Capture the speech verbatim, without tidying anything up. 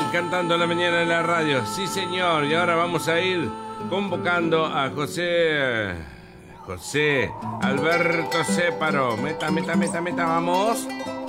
cantando la mañana en la radio. Sí, señor. Y ahora vamos a ir convocando a José... José Alberto Céparo. Meta, meta, meta, meta, vamos.